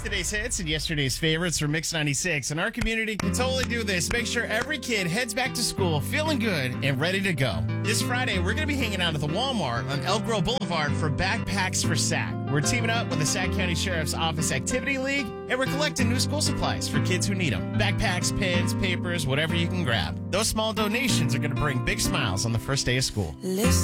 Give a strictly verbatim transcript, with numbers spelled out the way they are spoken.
Today's hits and yesterday's favorites from Mix ninety-six. And our community can totally do this. Make sure every kid heads back to school feeling good and ready to go. This Friday, we're going to be hanging out at the Walmart on Elk Grove Boulevard for Backpacks for S A C. We're teaming up with the Sac County Sheriff's Office Activity League, and we're collecting new school supplies for kids who need them. Backpacks, pens, papers, whatever you can grab. Those small donations are going to bring big smiles on the first day of school. Listen.